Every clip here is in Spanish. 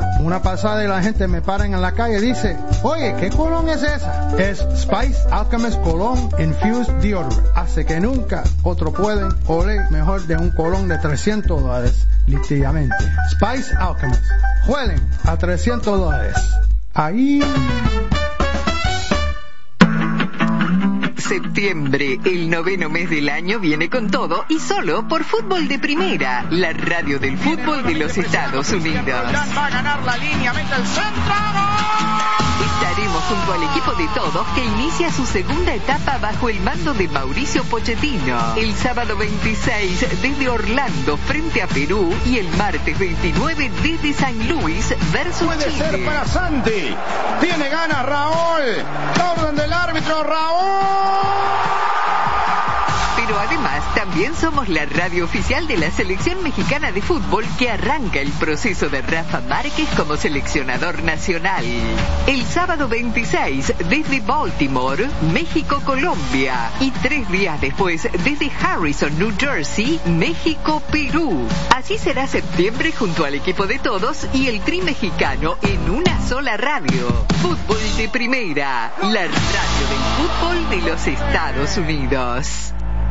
Una pasada y la gente me paran en la calle y dice, oye, ¿qué colón es esa? Es Spice Alchemist Cologne Infused Deodorant. Hace que nunca otro pueden oler mejor de un colón de $300, literalmente. Spice Alchemist. Huelen a $300. Ahí... Septiembre, el 9º mes del año, viene con todo y solo por Fútbol de Primera, la radio del fútbol de los Estados Unidos. Va a ganar la línea, mete el centro. Estaremos junto al equipo de todos que inicia su segunda etapa bajo el mando de Mauricio Pochettino. El sábado 26 desde Orlando frente a Perú y el martes 29 desde San Luis versus Puede Chile. ser para Santi. Tiene ganas Raúl. Orden del árbitro, Raúl. Pero además también somos la radio oficial de la selección mexicana de fútbol que arranca el proceso de Rafa Márquez como seleccionador nacional. El sábado 26 desde Baltimore, México-Colombia y 3 días después desde Harrison, New Jersey, México-Perú. Así será septiembre junto al equipo de todos y el Tri mexicano en una sola radio. Fútbol de Primera, la radio del fútbol de los Estados Unidos.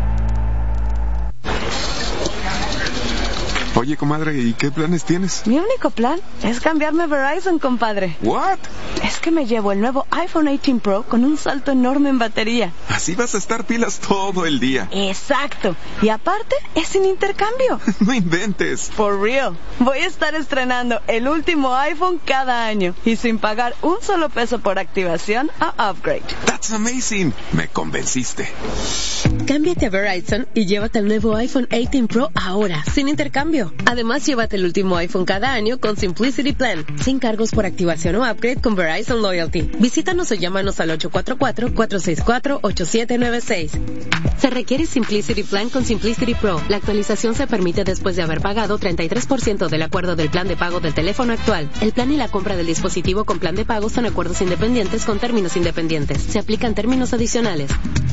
Oye, comadre, ¿y qué planes tienes? Mi único plan es cambiarme a Verizon, compadre. ¿What? Es que me llevo el nuevo iPhone 18 Pro con un salto enorme en batería. Así vas a estar pilas todo el día. Exacto. Y aparte, es sin intercambio. No inventes. For real. Voy a estar estrenando el último iPhone cada año y sin pagar un solo peso por activación a upgrade. That's amazing. Me convenciste. Cámbiate a Verizon y llévate el nuevo iPhone 18 Pro ahora, sin intercambio. Además, llévate el último iPhone cada año con Simplicity Plan, sin cargos por activación o upgrade con Verizon Loyalty. Visítanos o llámanos al 844-464-8796. Se requiere Simplicity Plan con Simplicity Pro. La actualización se permite después de haber pagado 33% del acuerdo del plan de pago del teléfono actual. El plan y la compra del dispositivo con plan de pago son acuerdos independientes con términos independientes. Se aplican términos adicionales.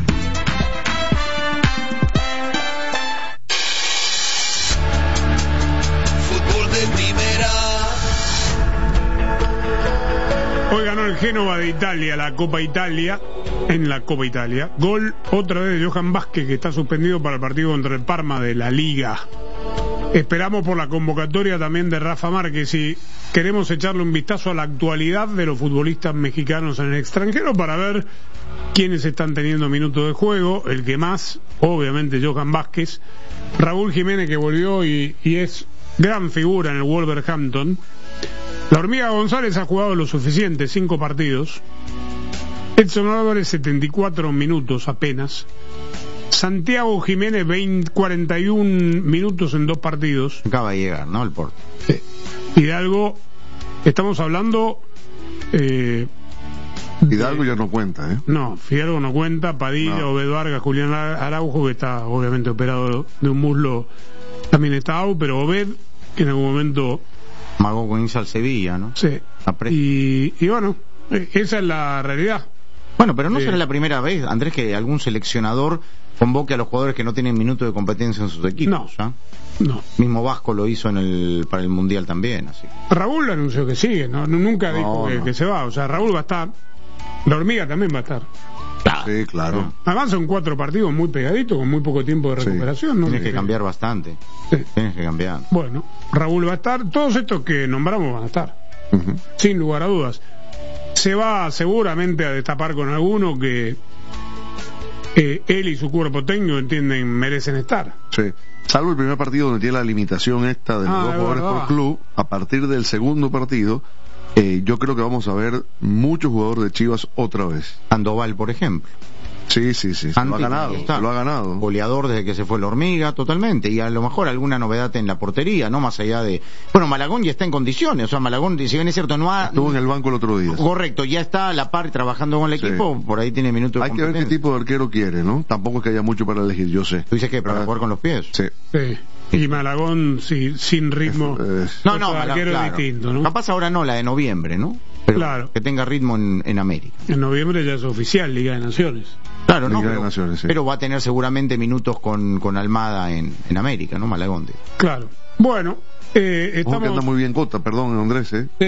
Hoy ganó el Génova de Italia, la Copa Italia, en la Copa Italia. Gol otra vez de Johan Vázquez, que está suspendido para el partido contra el Parma de la Liga. Esperamos por la convocatoria también de Rafa Márquez y queremos echarle un vistazo a la actualidad de los futbolistas mexicanos en el extranjero para ver quiénes están teniendo minutos de juego. El que más, obviamente, Johan Vázquez. Raúl Jiménez, que volvió y es gran figura en el Wolverhampton. La Hormiga González ha jugado lo suficiente, 5 partidos. Edson Álvarez, 74 minutos apenas. Santiago Jiménez, 41 minutos en 2 partidos. Acaba de llegar, ¿no? El Porto. Sí. Hidalgo, estamos hablando... Hidalgo ya no cuenta, ¿eh? No, Fidalgo no cuenta. Padilla, no. Obed Vargas, Julián Araujo, que está obviamente operado de un muslo, también está out, pero Obed, que en algún momento... Mago con al Sevilla, ¿no? Sí. Y bueno, esa es la realidad. Bueno, pero no será la primera vez, Andrés, que algún seleccionador convoque a los jugadores que no tienen minutos de competencia en sus equipos. No. Mismo Vasco lo hizo para el Mundial también, así. Raúl anunció que sigue, nunca dijo que se va. O sea, Raúl va a estar. La Hormiga también va a estar. Sí, claro. Además son 4 partidos muy pegaditos, con muy poco tiempo de recuperación, ¿no? Tienes que cambiar bastante. Sí. Tienes que cambiar. Bueno, Raúl va a estar, todos estos que nombramos van a estar. Sin lugar a dudas. Se va seguramente a destapar con alguno que él y su cuerpo técnico entienden merecen estar. Sí. Salvo el primer partido donde tiene la limitación esta de los 2 jugadores por club, a partir del segundo partido, yo creo que vamos a ver muchos jugadores de Chivas otra vez. Sandoval, por ejemplo. Sí. Lo ha ganado. Goleador desde que se fue la Hormiga, totalmente. Y a lo mejor alguna novedad en la portería, ¿no? Más allá de... Bueno, Malagón ya está en condiciones. O sea, Malagón, si bien es cierto, no ha... Estuvo en el banco el otro día. Correcto, ya está a la par trabajando con el equipo. Por ahí tiene minutos de competencia. Hay que ver qué tipo de arquero quiere, ¿no? Tampoco es que haya mucho para elegir, yo sé. ¿Tú dices que para jugar con los pies? Sí. Y Malagón sin ritmo. No, arquero claro. Distinto, ¿no? Capaz ahora no, la de noviembre, ¿no? Pero claro. Que tenga ritmo en América. En noviembre ya es oficial, Liga de Naciones. Claro, no, pero va a tener seguramente minutos con Almada en América, ¿no? Malagón. Claro. Bueno, estamos... que anda muy bien Cota, perdón, Andrés,